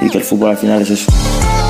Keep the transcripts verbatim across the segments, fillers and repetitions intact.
y que el fútbol al final es eso.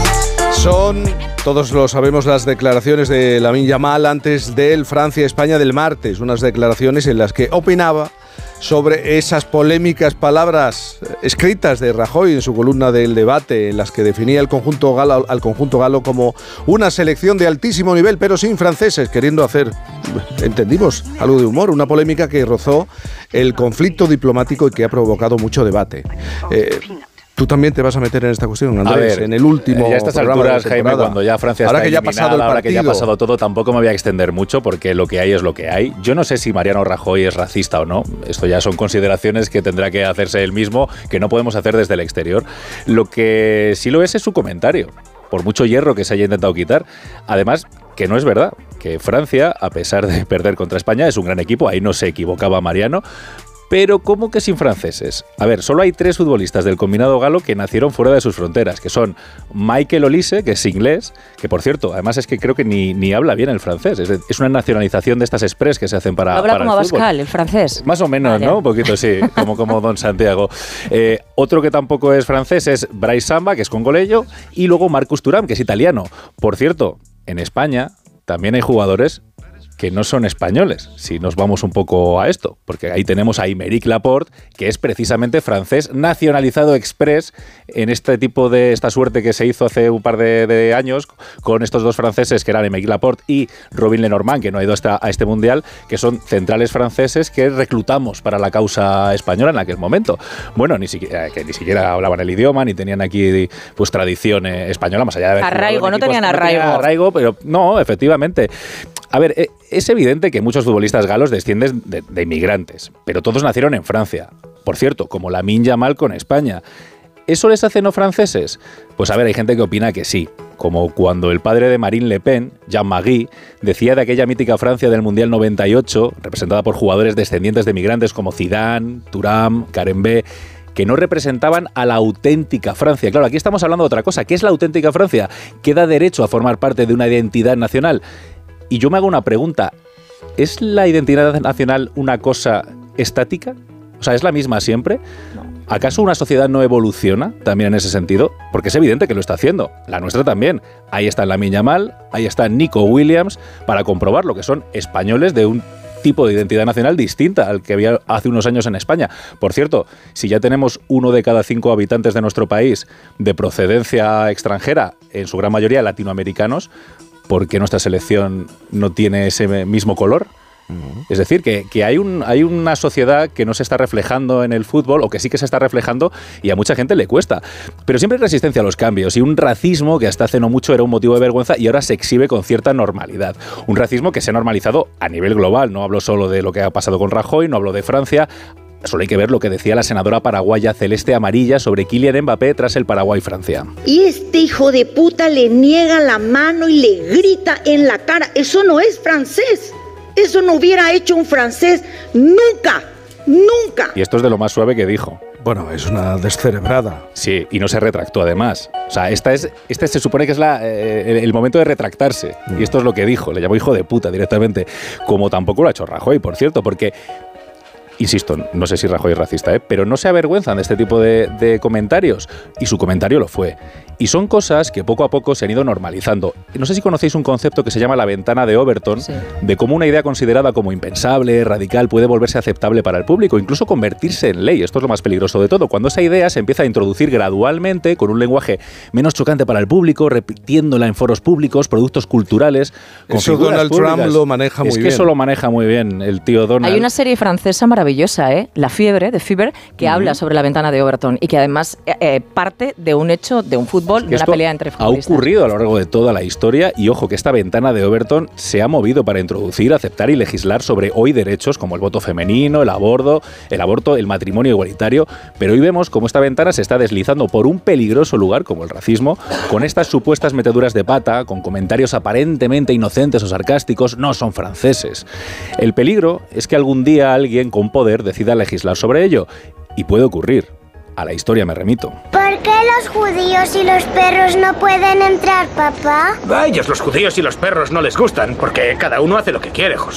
Son, todos lo sabemos, las declaraciones de Lamine Yamal antes del Francia-España del martes, unas declaraciones en las que opinaba sobre esas polémicas palabras escritas de Rajoy en su columna del Debate, en las que definía el conjunto galo, al conjunto galo como una selección de altísimo nivel, pero sin franceses, queriendo hacer, entendimos, algo de humor, una polémica que rozó el conflicto diplomático y que ha provocado mucho debate. Eh, Tú también te vas a meter en esta cuestión, Andrés, a ver, en el último ya a estas alturas, Jaime, cuando ya Francia ahora está que ya eliminada, ha pasado el ahora que ya ha partido. pasado todo, tampoco me voy a extender mucho porque lo que hay es lo que hay. Yo no sé si Mariano Rajoy es racista o no. Esto ya son consideraciones que tendrá que hacerse él mismo, que no podemos hacer desde el exterior. Lo que sí lo es es su comentario, por mucho hierro que se haya intentado quitar. Además, que no es verdad, que Francia, a pesar de perder contra España, es un gran equipo, ahí no se equivocaba Mariano. Pero ¿cómo que sin franceses? A ver, solo hay tres futbolistas del combinado galo que nacieron fuera de sus fronteras, que son Michael Olise, que es inglés, que por cierto, además es que creo que ni, ni habla bien el francés, es, es una nacionalización de estas express que se hacen para, habla para como el fútbol. Abascal, el francés. Más o menos, vale. ¿No? Un poquito, sí, como, como Don Santiago. Eh, otro que tampoco es francés es Bryce Samba, que es congoleño, y luego Marcus Thuram, que es italiano. Por cierto, en España también hay jugadores que no son españoles, si nos vamos un poco a esto, porque ahí tenemos a Aymeric Laporte, que es precisamente francés, nacionalizado express en este tipo de, esta suerte que se hizo hace un par de, de años con estos dos franceses que eran Aymeric Laporte y Robin Lenormand, que no ha ido hasta a este mundial, que son centrales franceses que reclutamos para la causa española en aquel momento. Bueno, ni siquiera, que ni siquiera hablaban el idioma, ni tenían aquí pues tradición española, más allá de... Arraigo, no tenían arraigo. No tenían arraigo, pero no, efectivamente. A ver, es evidente que muchos futbolistas galos descienden de, de inmigrantes, pero todos nacieron en Francia. Por cierto, como Lamine Yamal con España. ¿Eso les hace no franceses? Pues a ver, hay gente que opina que sí, como cuando el padre de Marine Le Pen, Jean-Marie, decía de aquella mítica Francia del Mundial noventa y ocho, representada por jugadores descendientes de migrantes como Zidane, Thuram, Karembé, que no representaban a la auténtica Francia. Claro, aquí estamos hablando de otra cosa. ¿Qué es la auténtica Francia? ¿Qué da derecho a formar parte de una identidad nacional? Y yo me hago una pregunta, ¿es la identidad nacional una cosa estática? O sea, ¿es la misma siempre? ¿Acaso una sociedad no evoluciona también en ese sentido? Porque es evidente que lo está haciendo, la nuestra también. Ahí está Lamine Yamal, ahí está Nico Williams, para comprobar lo que son españoles de un tipo de identidad nacional distinta al que había hace unos años en España. Por cierto, si ya tenemos uno de cada cinco habitantes de nuestro país de procedencia extranjera, en su gran mayoría latinoamericanos, ¿por qué nuestra selección no tiene ese mismo color? Uh-huh. Es decir, que, que hay, un, hay una sociedad que no se está reflejando en el fútbol, o que sí que se está reflejando, y a mucha gente le cuesta. Pero siempre hay resistencia a los cambios, y un racismo que hasta hace no mucho era un motivo de vergüenza y ahora se exhibe con cierta normalidad. Un racismo que se ha normalizado a nivel global. No hablo solo de lo que ha pasado con Rajoy, no hablo de Francia. Solo hay que ver lo que decía la senadora paraguaya Celeste Amarilla sobre Kylian Mbappé tras el Paraguay-Francia. Y este hijo de puta le niega la mano y le grita en la cara. Eso no es francés. Eso no hubiera hecho un francés nunca, nunca. Y esto es de lo más suave que dijo. Bueno, es una descerebrada. Sí, y no se retractó además. O sea, esta es, este se supone que es la, eh, el momento de retractarse. Mm. Y esto es lo que dijo. Le llamó hijo de puta directamente. Como tampoco lo ha hecho Rajoy, por cierto, porque... Insisto, no sé si Rajoy es racista, ¿eh? Pero no se avergüenzan de este tipo de, de comentarios. Y su comentario lo fue. Y son cosas que poco a poco se han ido normalizando. No sé si conocéis un concepto que se llama la ventana de Overton, sí, de cómo una idea considerada como impensable, radical, puede volverse aceptable para el público, incluso convertirse en ley. Esto es lo más peligroso de todo. Cuando esa idea se empieza a introducir gradualmente, con un lenguaje menos chocante para el público, repitiéndola en foros públicos, productos culturales... Con eso Donald públicas. Trump lo maneja muy bien. Es que bien. Eso lo maneja muy bien el tío Donald. Hay una serie francesa maravillosa, ¿eh? La Fiebre, de Fever, que uh-huh. habla sobre la ventana de Overton y que además eh, parte de un hecho de un fútbol, de una pelea entre futbolistas. Ha ocurrido a lo largo de toda la historia y ojo que esta ventana de Overton se ha movido para introducir, aceptar y legislar sobre hoy derechos como el voto femenino, el aborto, el aborto, el matrimonio igualitario, pero hoy vemos cómo esta ventana se está deslizando por un peligroso lugar como el racismo, con estas supuestas meteduras de pata, con comentarios aparentemente inocentes o sarcásticos, no son franceses. El peligro es que algún día alguien con poder decida legislar sobre ello, y puede ocurrir. A la historia me remito. ¿Por qué los judíos y los perros no pueden entrar, papá? A ellos los judíos y los perros no les gustan, porque cada uno hace lo que quiere, Josué.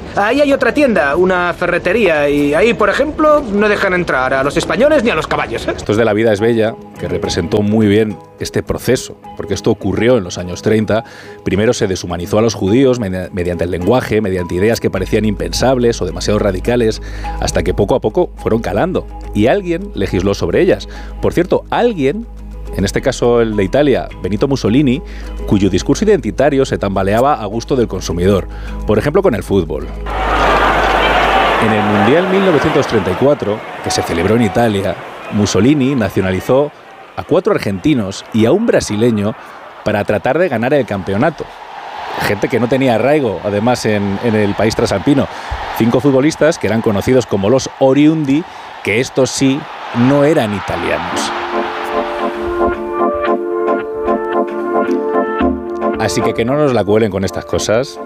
ahí hay otra tienda, una ferretería, y ahí, por ejemplo, no dejan entrar a los españoles ni a los caballos. Esto es de La vida es bella, que representó muy bien este proceso, porque esto ocurrió en los años treinta. Primero se deshumanizó a los judíos mediante el lenguaje, mediante ideas que parecían impensables o demasiado radicales, hasta que poco a poco fueron calando, y alguien legisló sobre ellas. Por cierto, alguien, en este caso el de Italia, Benito Mussolini, cuyo discurso identitario se tambaleaba a gusto del consumidor, por ejemplo con el fútbol. En el Mundial mil novecientos treinta y cuatro, que se celebró en Italia, Mussolini nacionalizó a cuatro argentinos y a un brasileño para tratar de ganar el campeonato. Gente que no tenía arraigo, además, en, en el país trasalpino. Cinco futbolistas que eran conocidos como los Oriundi, que estos sí no eran italianos. Así que que no nos la cuelen con estas cosas,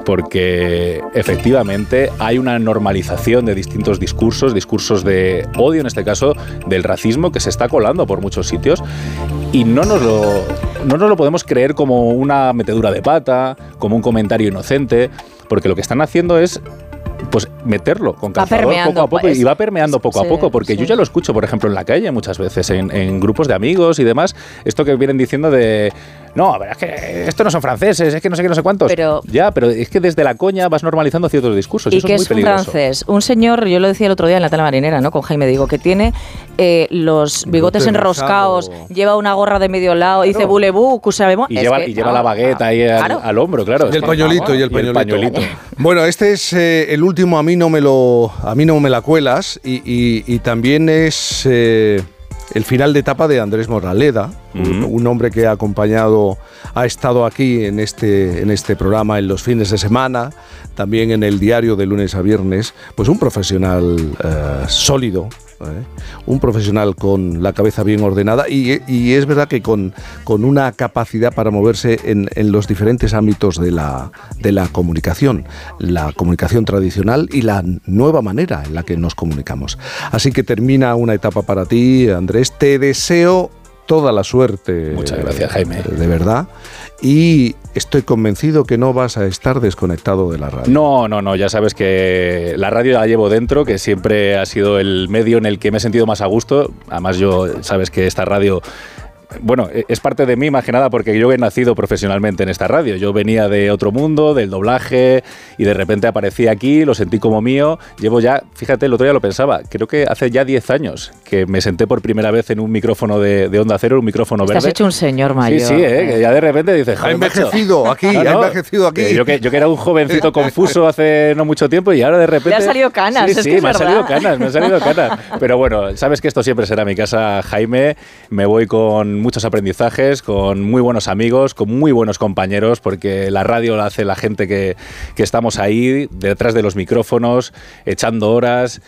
porque efectivamente hay una normalización de distintos discursos, discursos de odio, en este caso del racismo, que se está colando por muchos sitios, y no nos lo, no nos lo podemos creer como una metedura de pata, como un comentario inocente, porque lo que están haciendo es pues meterlo con calzador poco a poco, pues, y va permeando poco sí, a poco, porque sí. Yo ya lo escucho, por ejemplo, en la calle muchas veces, en, en grupos de amigos y demás, esto que vienen diciendo de no, a ver, es que estos no son franceses, es que no sé qué, no sé cuántos. Pero, ya, pero es que desde la coña vas normalizando ciertos discursos. ¿Y eso qué es muy es peligroso. Un francés? Un señor, yo lo decía el otro día en la tele marinera, ¿no? Con Jaime, digo, que tiene eh, los bigotes enroscados, lleva una gorra de medio lado, claro. Dice boulevou, que sabemos. Y, lleva, que, y lleva no, la bagueta ahí al, claro. al hombro, claro. Y el pañuelito, y el pañuelito. Y el pañuelito. Bueno, este es eh, el último, a mí no me lo, a mí no me la cuelas, y, y, y también es eh, el final de etapa de Andrés Moraleda, mm. un hombre que ha acompañado, ha estado aquí en este, en este programa en los fines de semana, también en el diario de lunes a viernes, pues un profesional eh, sólido, ¿eh? Un profesional con la cabeza bien ordenada, y, y es verdad que con, con una capacidad para moverse en, en los diferentes ámbitos de la, de la comunicación, la comunicación tradicional y la nueva manera en la que nos comunicamos. Así que termina una etapa para ti, Andrés. Te deseo toda la suerte. Muchas gracias, Jaime. De verdad. Y estoy convencido que no vas a estar desconectado de la radio. No, no, no, ya sabes que la radio la llevo dentro, que siempre ha sido el medio en el que me he sentido más a gusto. Además, yo, sabes que esta radio, bueno, es parte de mí más que nada porque yo he nacido profesionalmente en esta radio. Yo venía de otro mundo, del doblaje, y de repente aparecí aquí, lo sentí como mío. Llevo ya, fíjate, el otro día lo pensaba, creo que hace ya diez años que me senté por primera vez en un micrófono de, de Onda Cero, un micrófono Estás verde. Has hecho un señor mayor. Sí, sí, ¿eh? Que ya de repente dices... Ha envejecido macho. aquí, no, no, ha envejecido aquí. Yo que, yo que era un jovencito confuso hace no mucho tiempo, y ahora de repente... Le han salido canas, sí, es sí, que es me verdad. han salido canas, me han salido canas. Pero bueno, sabes que esto siempre será mi casa, Jaime. Me voy con muchos aprendizajes, con muy buenos amigos, con muy buenos compañeros, porque la radio la hace la gente que, que estamos ahí, detrás de los micrófonos, echando horas,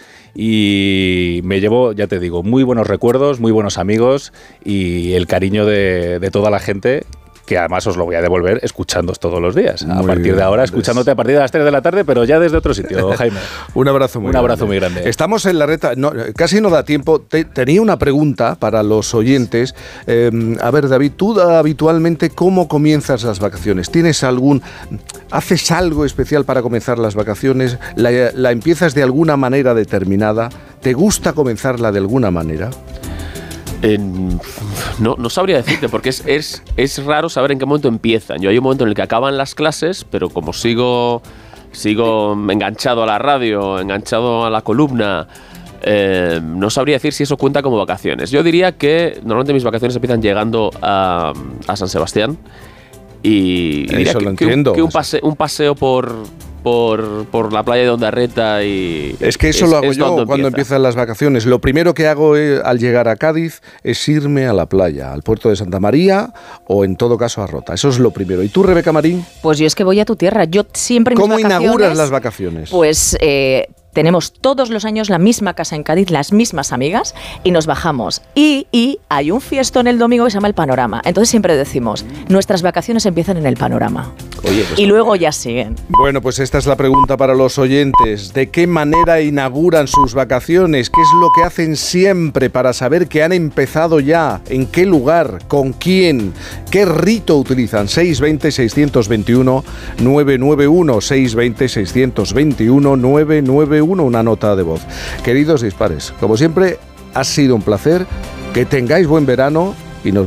y me llevo, ya te digo, muy buenos recuerdos, muy buenos amigos, y el cariño de, de toda la gente, que además os lo voy a devolver escuchándoos todos los días. Muy a partir bien, de ahora, escuchándote a partir de las tres de la tarde, pero ya desde otro sitio, Jaime. Un abrazo muy Un grande. abrazo muy grande. Estamos en la reta, no, casi no da tiempo. Te, tenía una pregunta para los oyentes. Eh, a ver, David, tú habitualmente, ¿cómo comienzas las vacaciones? ¿Tienes algún, haces algo especial para comenzar las vacaciones? ¿La, la empiezas de alguna manera determinada? ¿Te gusta comenzarla de alguna manera? Eh, no, no sabría decirte, porque es, es, es raro saber en qué momento empiezan. Yo hay un momento en el que acaban las clases, pero como sigo, sigo enganchado a la radio, enganchado a la columna, eh, no sabría decir si eso cuenta como vacaciones. Yo diría que normalmente mis vacaciones empiezan llegando a, a San Sebastián, y, y diría eso que, lo entiendo. que, un, que un, pase, un paseo por... Por, por la playa de Ondarreta y... Es que eso es, lo hago yo cuando empieza. empiezan las vacaciones. Lo primero que hago es, al llegar a Cádiz es irme a la playa, al puerto de Santa María o en todo caso a Rota. Eso es lo primero. ¿Y tú, Rebeca Marín? Pues yo es que voy a tu tierra. Yo siempre en mis ¿Cómo vacaciones, inauguras las vacaciones? Pues... Eh, tenemos todos los años la misma casa en Cádiz, las mismas amigas, y nos bajamos. Y, y hay un fiestón el domingo que se llama El Panorama. Entonces siempre decimos, nuestras vacaciones empiezan en El Panorama. Oye, pues, y luego ya siguen. Bueno, pues esta es la pregunta para los oyentes. ¿De qué manera inauguran sus vacaciones? ¿Qué es lo que hacen siempre para saber que han empezado ya? ¿En qué lugar? ¿Con quién? ¿Qué rito utilizan? seis dos cero, seis dos uno, nueve nueve uno, seis dos cero, seis dos uno, nueve nueve uno, una nota de voz. Queridos dispares, como siempre, ha sido un placer. Que tengáis buen verano.